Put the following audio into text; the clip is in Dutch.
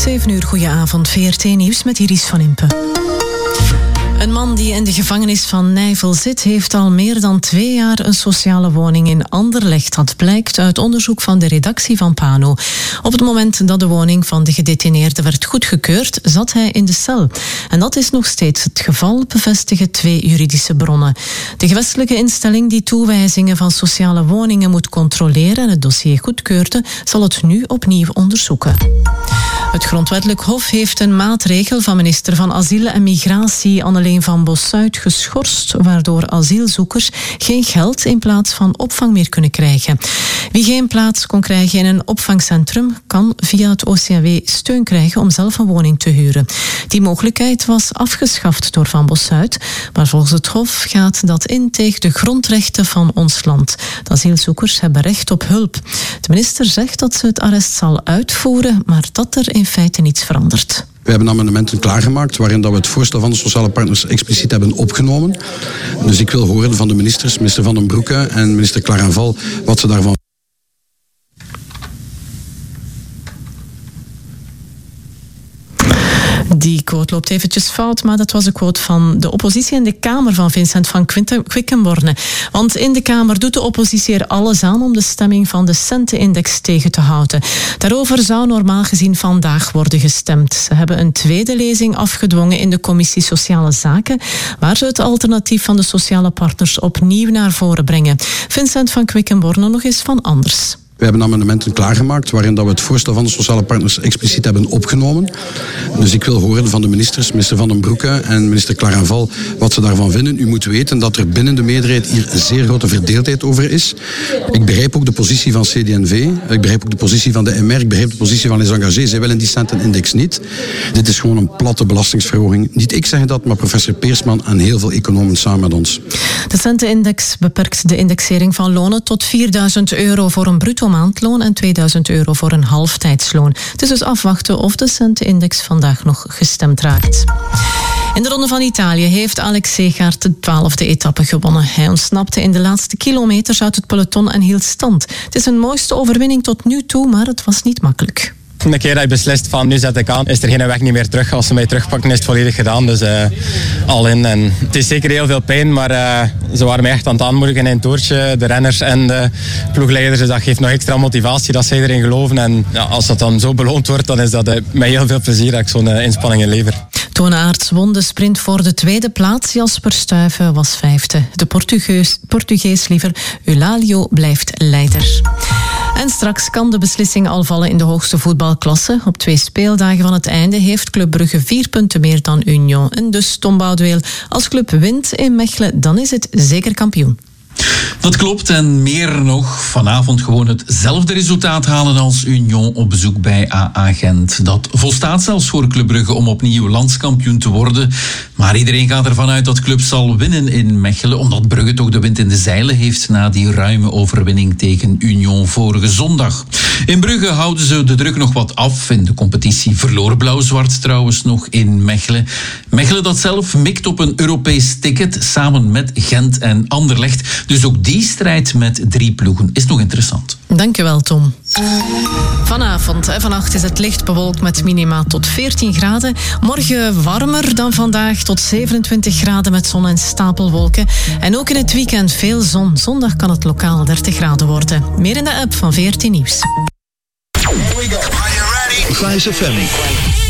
7 uur, goedenavond. VRT Nieuws met Iris van Impe. Een man die in de gevangenis van Nijvel zit, heeft al meer dan 2 jaar een sociale woning in Anderlecht. Dat blijkt uit onderzoek van de redactie van Pano. Op het moment dat de woning van de gedetineerde werd goedgekeurd, zat hij in de cel. En dat is nog steeds het geval, bevestigen 2 juridische bronnen. De gewestelijke instelling die toewijzingen van sociale woningen moet controleren en het dossier goedkeurde, zal het nu opnieuw onderzoeken. Het Grondwettelijk Hof heeft een maatregel van minister van Asiel en Migratie Anneleen van Bossuyt geschorst, waardoor asielzoekers geen geld in plaats van opvang meer kunnen krijgen. Wie geen plaats kon krijgen in een opvangcentrum, kan via het OCMW steun krijgen om zelf een woning te huren. Die mogelijkheid was afgeschaft door Van Bossuyt, maar volgens het Hof gaat dat in tegen de grondrechten van ons land. De asielzoekers hebben recht op hulp. De minister zegt dat ze het arrest zal uitvoeren, maar dat er in feite niets verandert. We hebben amendementen klaargemaakt waarin dat we het voorstel van de sociale partners expliciet hebben opgenomen. Dus ik wil horen van de ministers, minister Van den Broeke en minister Clarenval, wat ze daarvan. Die quote loopt eventjes fout, maar dat was een quote van de oppositie in de Kamer van Vincent van Quickenborne. Want in de Kamer doet de oppositie er alles aan om de stemming van de Centenindex tegen te houden. Daarover zou normaal gezien vandaag worden gestemd. Ze hebben een tweede lezing afgedwongen in de Commissie Sociale Zaken, waar ze het alternatief van de sociale partners opnieuw naar voren brengen. Vincent van Quickenborne nog eens van anders. We hebben amendementen klaargemaakt waarin dat we het voorstel van de sociale partners expliciet hebben opgenomen. Dus ik wil horen van de ministers, minister Van den Broeke en minister Clarenval, wat ze daarvan vinden. U moet weten dat er binnen de meerderheid hier een zeer grote verdeeldheid over is. Ik begrijp ook de positie van CD&V, ik begrijp ook de positie van de MR, ik begrijp de positie van Les Engagés. Zij willen die Centenindex niet. Dit is gewoon een platte belastingsverhoging. Niet ik zeg dat, maar professor Peersman en heel veel economen samen met ons. De Centenindex beperkt de indexering van lonen tot €4.000 voor een bruto maandloon en €2.000 voor een halftijdsloon. Het is dus afwachten of de Centenindex vandaag nog gestemd raakt. In de Ronde van Italië heeft Alex Segaert de 12e etappe gewonnen. Hij ontsnapte in de laatste kilometers uit het peloton en hield stand. Het is zijn mooiste overwinning tot nu toe, maar het was niet makkelijk. De keer dat je beslist van nu zet ik aan, is er geen weg niet meer terug. Als ze mij terugpakken is het volledig gedaan. Dus al in. En het is zeker heel veel pijn, maar ze waren mij echt aan het aanmoedigen in het toertje. De renners en de ploegleiders. Dus dat geeft nog extra motivatie dat zij erin geloven. En ja, als dat dan zo beloond wordt, dan is dat met heel veel plezier dat ik zo'n inspanning lever. Toon Aerts won de sprint voor de 2e plaats. Jasper Stuyven was 5e. De Portugees liever Eulalio blijft leider. En straks kan de beslissing al vallen in de hoogste voetbalklasse. Op 2 speeldagen van het einde heeft Club Brugge 4 punten meer dan Union. En dus Tom Boudeweel, als Club wint in Mechelen, dan is het zeker kampioen. Dat klopt en meer nog. Vanavond gewoon hetzelfde resultaat halen als Union op bezoek bij AA Gent. Dat volstaat zelfs voor Club Brugge om opnieuw landskampioen te worden. Maar iedereen gaat ervan uit dat Club zal winnen in Mechelen, omdat Brugge toch de wind in de zeilen heeft na die ruime overwinning tegen Union vorige zondag. In Brugge houden ze de druk nog wat af. In de competitie verloor Blauw-Zwart trouwens nog in Mechelen. Mechelen dat zelf mikt op een Europees ticket samen met Gent en Anderlecht. Dus ook die strijd met 3 ploegen is nog interessant. Dankjewel, Tom. Vanavond en vannacht is het licht bewolkt met minima tot 14 graden. Morgen warmer dan vandaag tot 27 graden met zon en stapelwolken. En ook in het weekend veel zon. Zondag kan het lokaal 30 graden worden. Meer in de app van VRT Nieuws. Here we go. Are you ready? Fly FM.